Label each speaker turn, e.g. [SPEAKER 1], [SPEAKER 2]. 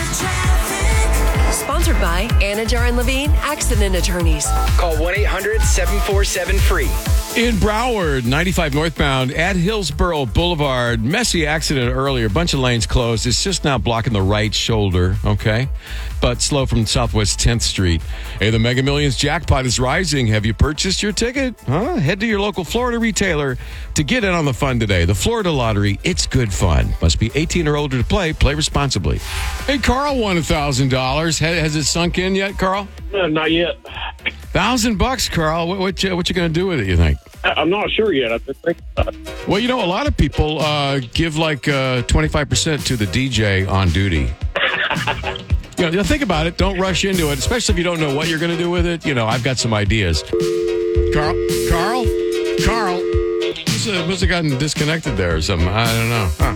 [SPEAKER 1] Sponsored by Anajar and Levine Accident Attorneys.
[SPEAKER 2] Call 1-800-747-FREE.
[SPEAKER 3] In Broward, 95 northbound at Hillsborough Boulevard. Messy accident earlier. Bunch of lanes closed. It's just now blocking the right shoulder, okay? But slow from Southwest 10th Street. Hey, the Mega Millions jackpot is rising. Have you purchased your ticket? Huh? Head to your local Florida retailer to get in on the fun today. The Florida Lottery, it's good fun. Must be 18 or older to play. Play responsibly. Hey, Carl won $1,000. Has it sunk in yet, Carl?
[SPEAKER 4] Not yet.
[SPEAKER 3] $1,000, Carl. What you going to do with it, you think?
[SPEAKER 4] I'm not sure yet. I've been thinking about it.
[SPEAKER 3] Well, you know, a lot of people give like 25% to the DJ on duty. Think about it. Don't rush into it, especially if you don't know what you're going to do with it. I've got some ideas. Carl? Must have gotten disconnected there or something. I don't know. Huh.